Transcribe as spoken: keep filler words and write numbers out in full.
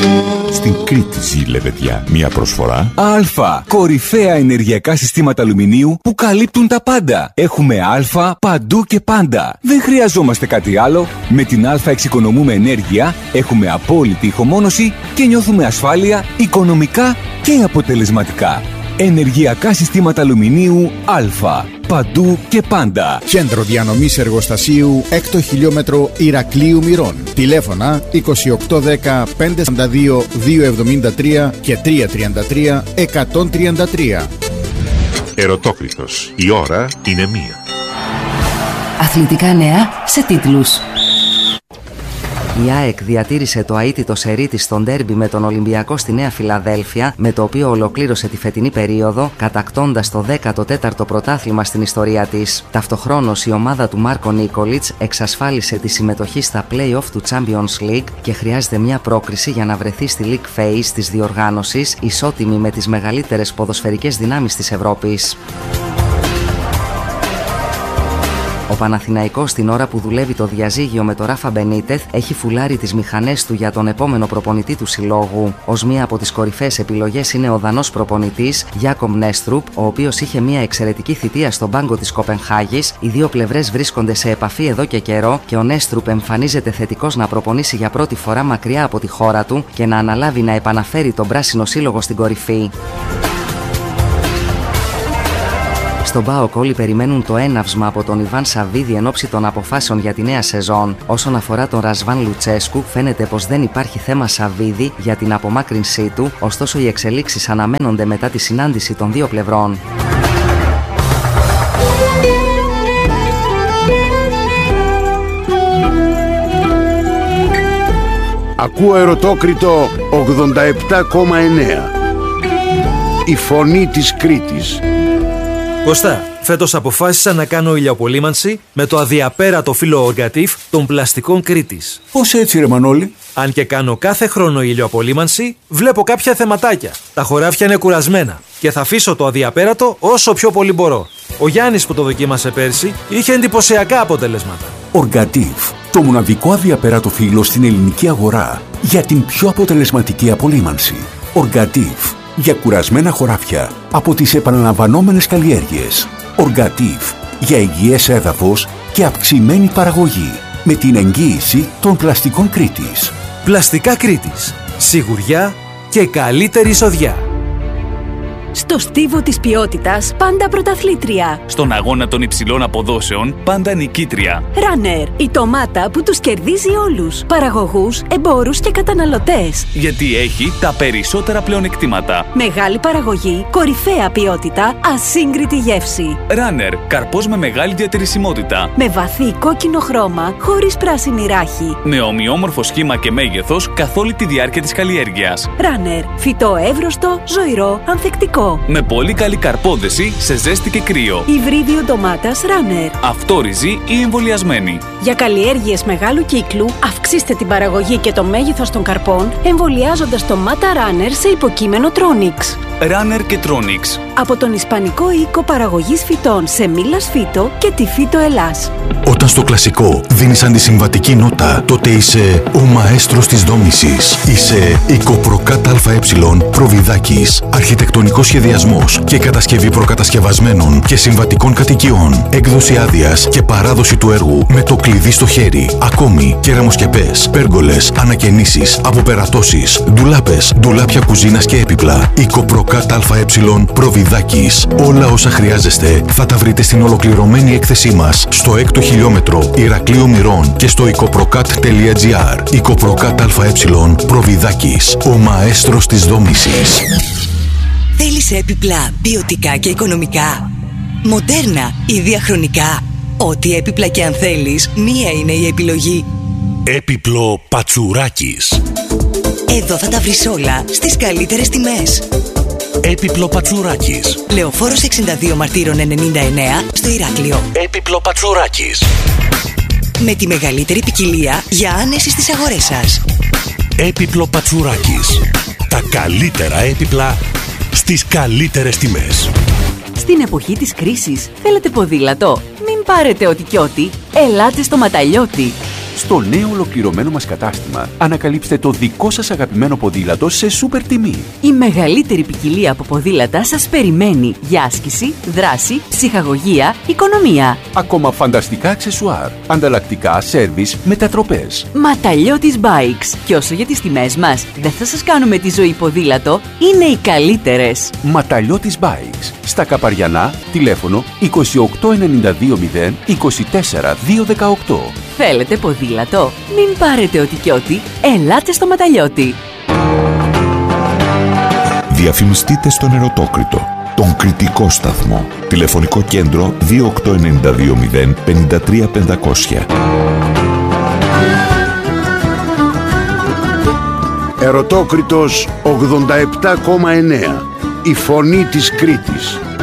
Στην Κρήτη ζει, λεβεδιά, μια προσφορά Α. Κορυφαία ενεργειακά συστήματα αλουμινίου που καλύπτουν τα πάντα. Έχουμε Α παντού και πάντα. Δεν χρειαζόμαστε κάτι άλλο. Με την Α εξοικονομούμε ενέργεια, έχουμε απόλυτη ηχομόνωση και νιώθουμε ασφάλεια οικονομικά και αποτελεσματικά. Ενεργειακά συστήματα αλουμινίου Α. Παντού και πάντα. Κέντρο διανομής εργοστασίου έκτο χιλιόμετρο Ηρακλείου Μυρών. Τηλέφωνα είκοσι οκτώ δέκα πεντακόσια σαράντα δύο διακόσια εβδομήντα τρία και τριακόσια τριάντα τρία εκατόν τριάντα τρία. Ερωτόκριτος. Η ώρα είναι μία. Αθλητικά νέα σε τίτλους. Η ΑΕΚ διατήρησε το αίτητο σερί της στον ντέρμπι με τον Ολυμπιακό στη Νέα Φιλαδέλφια, με το οποίο ολοκλήρωσε τη φετινή περίοδο, κατακτώντας το δέκατο τέταρτο πρωτάθλημα στην ιστορία της. Ταυτοχρόνως η ομάδα του Μάρκο Νίκολιτς εξασφάλισε τη συμμετοχή στα play-off του Champions League και χρειάζεται μια πρόκριση για να βρεθεί στη League Phase της διοργάνωσης, ισότιμη με τις μεγαλύτερες ποδοσφαιρικές δυνάμεις της Ευρώπης. Ο Παναθηναϊκός, την ώρα που δουλεύει το διαζύγιο με τον Ράφα Μπενίτεθ, έχει φουλάρει τις μηχανές του για τον επόμενο προπονητή του συλλόγου. Ως μία από τις κορυφαίες επιλογές είναι ο δανός προπονητής Γιάκομ Νέστρουπ, ο οποίος είχε μία εξαιρετική θητεία στον πάγκο της Κοπενχάγης. Οι δύο πλευρές βρίσκονται σε επαφή εδώ και καιρό και ο Νέστρουπ εμφανίζεται θετικός να προπονήσει για πρώτη φορά μακριά από τη χώρα του και να αναλάβει να επαναφέρει τον πράσινο σύλλογο στην κορυφή. Στον ΠΑΟΚ όλοι περιμένουν το έναυσμα από τον Ιβάν Σαββίδη εν ώψη των αποφάσεων για τη νέα σεζόν. Όσον αφορά τον Ρασβάν Λουτσέσκου, φαίνεται πως δεν υπάρχει θέμα Σαββίδη για την απομάκρυνσή του, ωστόσο οι εξελίξεις αναμένονται μετά τη συνάντηση των δύο πλευρών. Ακούω Ερωτόκριτο ογδόντα επτά κόμμα εννέα. Η φωνή της Κρήτης. Κωστά, φέτος αποφάσισα να κάνω ηλιοαπολύμανση με το αδιαπέρατο φύλλο Orgatif των πλαστικών Κρήτης. Πώς έτσι ρε Μανώλη? Αν και κάνω κάθε χρόνο ηλιοαπολύμανση, βλέπω κάποια θεματάκια. Τα χωράφια είναι κουρασμένα και θα αφήσω το αδιαπέρατο όσο πιο πολύ μπορώ. Ο Γιάννης που το δοκίμασε πέρσι είχε εντυπωσιακά αποτελέσματα. Orgatif, το μοναδικό αδιαπέρατο φύλλο στην ελληνική αγορά για την πιο αποτελεσματική απολύμανση. Orgatif. Για κουρασμένα χωράφια από τις επαναλαμβανόμενες καλλιέργειες. Orgatif. Για υγιές έδαφος και αυξημένη παραγωγή. Με την εγγύηση των πλαστικών Κρήτης. Πλαστικά Κρήτης. Σιγουριά και καλύτερη εισοδιά. Στο στίβο της ποιότητας, πάντα πρωταθλήτρια. Στον αγώνα των υψηλών αποδόσεων, πάντα νικήτρια. Runner, η ντομάτα που τους κερδίζει όλους. Παραγωγούς, εμπόρους και καταναλωτές. Γιατί έχει τα περισσότερα πλεονεκτήματα. Μεγάλη παραγωγή, κορυφαία ποιότητα, ασύγκριτη γεύση. Runner, καρπός με μεγάλη διατηρησιμότητα. Με βαθύ κόκκινο χρώμα, χωρίς πράσινη ράχη. Με ομοιόμορφο σχήμα και μέγεθος καθ' όλη τη διάρκεια της καλλιέργειας. Runner, φυτό εύρωστο, ζωηρό, ανθεκτικό. Με πολύ καλή καρπόδεση σε ζέστη και κρύο. Υβρίδιο ντομάτας Runner. Αυτόριζη ή εμβολιασμένη. Για καλλιέργειες μεγάλου κύκλου, αυξήστε την παραγωγή και το μέγεθος των καρπών, εμβολιάζοντας το Mata Runner σε υποκείμενο Tronix. Runner και Tronix. Από τον Ισπανικό οίκο παραγωγής φυτών σε Μίλας Φύτο και τη Φύτο Ελλάς. Όταν στο κλασικό δίνεις αντισυμβατική νότα, τότε είσαι ο μαέστρος της δόμησης. Είσαι Οικοπροκάτ ΑΕ Προβιδάκης. Αρχιτεκτονικός σχεδιασμός και κατασκευή προκατασκευασμένων και συμβατικών κατοικιών. Έκδοση άδειας και παράδοση του έργου με το κλειδί στο χέρι. Ακόμη κεραμοσκεπές, πέργολες, ανακαινήσεις, αποπερατώσεις, ντουλάπες, ντουλάπια κουζίνας και έπιπλα. Οικοπροκάτ ΑΕ Προβιδάκης. Όλα όσα χρειάζεστε θα τα βρείτε στην ολοκληρωμένη έκθεσή μας στο έκτο χιλιόμετρο Ηρακλείου Μυρών και στο οικοπροκάτ τελεία τζι άρ. Οικοπροκάτ ΑΕ Προβιδάκης. Ο μαέστρος της δόμησης. Θέλεις έπιπλα ποιοτικά και οικονομικά, μοντέρνα ή διαχρονικά? Ό,τι έπιπλα και αν θέλεις, μία είναι η επιλογή. Έπιπλο Πατσουράκης. Εδώ θα τα βρεις όλα στις καλύτερες τιμές. Έπιπλο Πατσουράκης. Λεωφόρος εξήντα δύο Μαρτύρων ενενήντα εννέα στο Ηράκλειο. Έπιπλο Πατσουράκης. Με τη μεγαλύτερη ποικιλία για άνεση στις αγορές σας. Έπιπλο Πατσουράκης. Τα καλύτερα έπιπλα στις καλύτερες τιμές. Στην εποχή της κρίσης θέλετε ποδήλατο? Μην πάρετε ό,τι κι ό,τι. Ελάτε στο Ματαλιώτη. Στο νέο ολοκληρωμένο μας κατάστημα ανακαλύψτε το δικό σας αγαπημένο ποδήλατο σε σούπερ τιμή. Η μεγαλύτερη ποικιλία από ποδήλατα σας περιμένει για άσκηση, δράση, ψυχαγωγία, οικονομία. Ακόμα φανταστικά αξεσουάρ, ανταλλακτικά, σέρβις, μετατροπές. Ματαλιώτης Bikes. Και όσο για τις τιμές μας, δεν θα σας κάνουμε τη ζωή ποδήλατο, είναι οι καλύτερες. Ματαλιώτης Bikes. Στα Καπαριανά, τηλέφωνο είκοσι οκτώ ενενήντα δύο μηδέν είκοσι τέσσερα διακόσια δεκαοκτώ. Θέλετε ποδήλατο? Μην πάρετε ό,τι κι ό,τι. Ελάτε στο Ματαλιώτη. Διαφημιστείτε στον Ερωτόκριτο, τον κριτικό σταθμό. Τηλεφωνικό κέντρο δύο οκτώ ενενήντα δύο μηδέν πενήντα τρία πεντακόσια. Ερωτόκριτος ογδόντα επτά κόμμα εννέα. Η φωνή της Κρήτης.